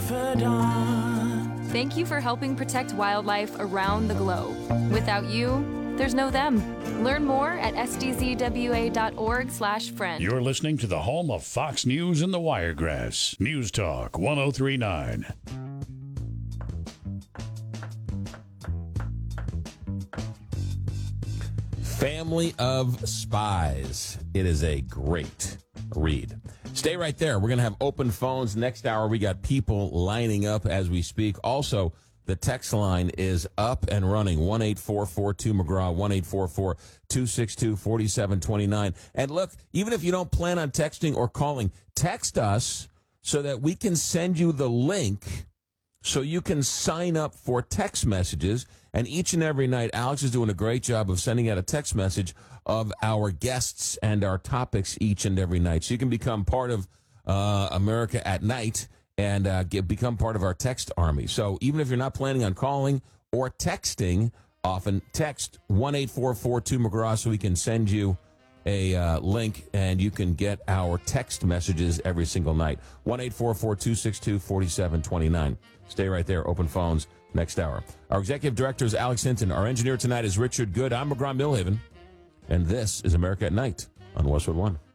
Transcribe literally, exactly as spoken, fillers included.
confidant. Thank you for helping protect wildlife around the globe. Without you, there's no them. Learn more at s d z w a dot org slash friend. You're listening to the home of Fox News and the Wiregrass. News Talk one oh three point nine. Family of Spies. It is a great read. Stay right there. We're going to have open phones. Next hour, we got people lining up as we speak. Also, the text line is up and running. one eight four four two McGraw, one eight four four two six two four seven two nine. And look, even if you don't plan on texting or calling, text us so that we can send you the link so you can sign up for text messages. And each and every night, Alex is doing a great job of sending out a text message of our guests and our topics each and every night. So you can become part of uh, America at Night and uh, get, become part of our text army. So even if you're not planning on calling or texting, often text one eight four four two McGraw so we can send you a uh, link and you can get our text messages every single night. one eight four four two six two four seven two nine. Stay right there. Open phones next hour. Our executive director is Alex Hinton. Our engineer tonight is Richard Good. I'm McGraw Millhaven. And this is America at Night on Westwood One.